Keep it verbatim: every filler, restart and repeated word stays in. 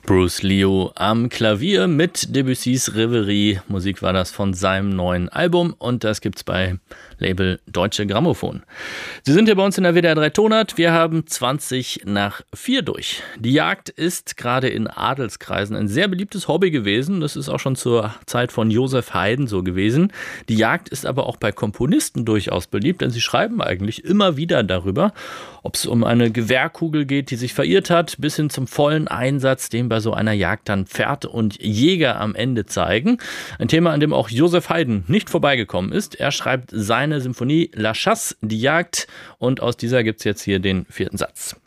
Bruce Leo am Klavier mit Debussys Reverie. Musik war das von seinem neuen Album und das gibt's bei Label Deutsche Grammophon. Sie sind hier bei uns in der W D R drei Tonart. Wir haben zwanzig nach vier durch. Die Jagd ist gerade in Adelskreisen ein sehr beliebtes Hobby gewesen. Das ist auch schon zur Zeit von Joseph Haydn so gewesen. Die Jagd ist aber auch bei Komponisten durchaus beliebt, denn sie schreiben eigentlich immer wieder darüber, ob es um eine Gewehrkugel geht, die sich verirrt hat, bis hin zum vollen Einsatz, den bei so einer Jagd dann Pferd und Jäger am Ende zeigen. Ein Thema, an dem auch Joseph Haydn nicht vorbeigekommen ist. Er schreibt seine Symphonie La Chasse, die Jagd, und aus dieser gibt's jetzt hier den vierten Satz.